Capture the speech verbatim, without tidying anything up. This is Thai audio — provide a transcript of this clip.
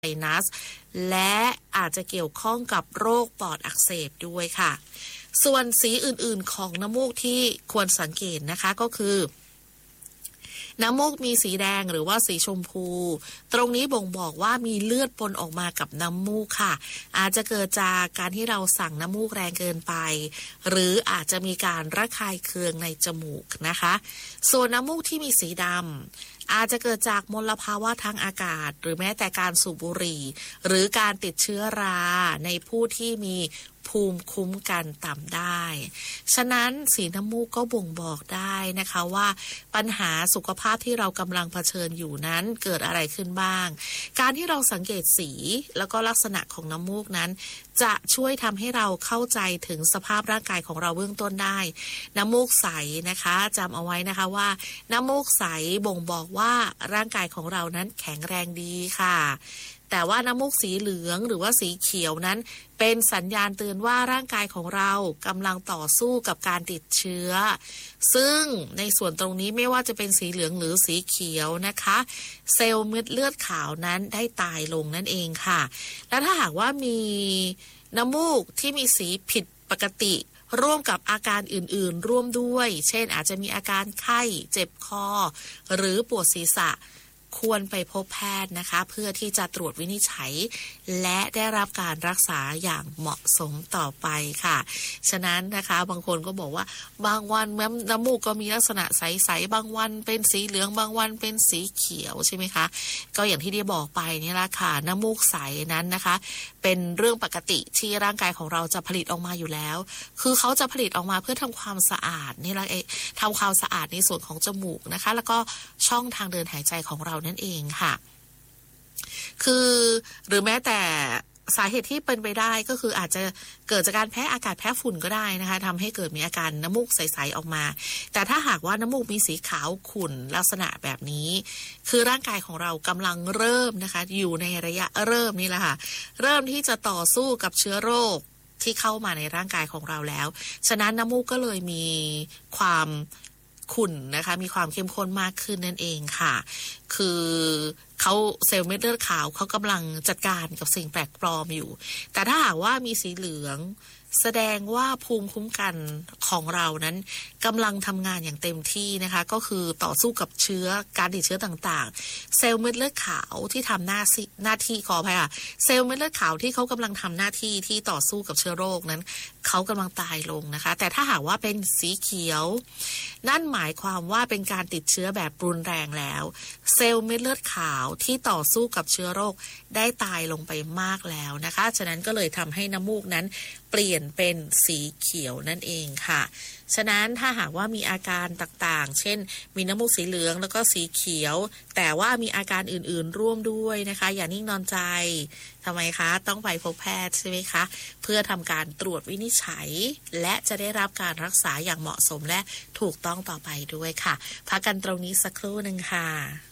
ไซนัสและอาจจะเกี่ยวข้องกับโรคปอดอักเสบด้วยค่ะส่วนสีอื่นๆของน้ำมูกที่ควรสังเกตนะคะก็คือน้ำมูกมีสีแดงหรือว่าสีชมพูตรงนี้บ่งบอกว่ามีเลือดปนออกมากับน้ำมูกค่ะอาจจะเกิดจากการที่เราสั่งน้ำมูกแรงเกินไปหรืออาจจะมีการระคายเคืองในจมูกนะคะส่วนน้ำมูกที่มีสีดำอาจจะเกิดจากมลภาวะทางอากาศหรือแม้แต่การสูบบุหรี่หรือการติดเชื้อราในผู้ที่มีภูมิคุ้มกันต่ำได้ฉะนั้นสีน้ำมูกก็บ่งบอกได้นะคะว่าปัญหาสุขภาพที่เรากำลังเผชิญอยู่นั้นเกิดอะไรขึ้นบ้างการที่เราสังเกตสีแล้วก็ลักษณะของน้ำมูกนั้นจะช่วยทำให้เราเข้าใจถึงสภาพร่างกายของเราเบื้องต้นได้น้ำมูกใสนะคะจำเอาไว้นะคะว่าน้ำมูกใสบ่งบอกว่าร่างกายของเรานั้นแข็งแรงดีค่ะแต่ว่าน้ำมูกสีเหลืองหรือว่าสีเขียวนั้นเป็นสัญญาณเตือนว่าร่างกายของเรากำลังต่อสู้กับการติดเชื้อซึ่งในส่วนตรงนี้ไม่ว่าจะเป็นสีเหลืองหรือสีเขียวนะคะเซลล์เม็ดเลือดขาวนั้นได้ตายลงนั่นเองค่ะและถ้าหากว่ามีน้ำมูกที่มีสีผิดปกติร่วมกับอาการอื่นๆร่วมด้วยเช่นอาจจะมีอาการไข้เจ็บคอหรือปวดศีรษะควรไปพบแพทย์นะคะเพื่อที่จะตรวจวินิจฉัยและได้รับการรักษาอย่างเหมาะสมต่อไปค่ะฉะนั้นนะคะบางคนก็บอกว่าบางวันน้ำมูกก็มีลักษณะใสๆบางวันเป็นสีเหลืองบางวันเป็นสีเขียวใช่ไหมคะก็อย่างที่ได้บอกไปนี่แหละค่ะน้ำมูกใสนั้นนะคะเป็นเรื่องปกติที่ร่างกายของเราจะผลิตออกมาอยู่แล้วคือเขาจะผลิตออกมาเพื่อทำความสะอาดนี่แหละเองทำความสะอาดในส่วนของจมูกนะคะแล้วก็ช่องทางเดินหายใจของเรานั่นเองค่ะคือหรือแม้แต่สาเหตุที่เป็นไปได้ก็คืออาจจะเกิดจากการแพ้อากาศแพ้ฝุ่นก็ได้นะคะทำให้เกิดมีอาการน้ำมูกใสๆออกมาแต่ถ้าหากว่าน้ำมูกมีสีขาวขุ่นลักษณะแบบนี้คือร่างกายของเรากำลังเริ่มนะคะอยู่ในระยะเริ่มนี่แหละค่ะเริ่มที่จะต่อสู้กับเชื้อโรคที่เข้ามาในร่างกายของเราแล้วฉะนั้นน้ำมูกก็เลยมีความขุ่นนะคะมีความเข้มข้นมากขึ้นนั่นเองค่ะคือเขาเซลล์เม็ดเลือดขาวเขากำลังจัดการกับสิ่งแปลกปลอมอยู่แต่ถ้าหากว่ามีสีเหลืองแสดงว่าภูมิคุ้มกันของเรานั้นกำลังทำงานอย่างเต็มที่นะคะก็คือต่อสู้กับเชื้อการติดเชื้อต่างๆเซลล์เม็ดเลือดขาวที่ทำหน้าหน้าที่ขออภัยค่ะเซลล์เม็ดเลือดขาวที่เขากำลังทำหน้าที่ที่ต่อสู้กับเชื้อโรคนั้นเขากำลังตายลงนะคะแต่ถ้าหากว่าเป็นสีเขียวนั่นหมายความว่าเป็นการติดเชื้อแบบรุนแรงแล้วเซลล์เม็ดเลือดขาวที่ต่อสู้กับเชื้อโรคได้ตายลงไปมากแล้วนะคะฉะนั้นก็เลยทำให้น้ำมูกนั้นเปลี่ยนเป็นสีเขียวนั่นเองค่ะฉะนั้นถ้าหากว่ามีอาการต่างๆเช่นมีน้ำมูกสีเหลืองแล้วก็สีเขียวแต่ว่ามีอาการอื่นๆร่วมด้วยนะคะอย่านิ่งนอนใจทำไมคะต้องไปพบแพทย์ใช่ไหมคะเพื่อทำการตรวจวินิจฉัยและจะได้รับการรักษาอย่างเหมาะสมและถูกต้องต่อไปด้วยค่ะพักกันตรงนี้สักครู่หนึ่งค่ะ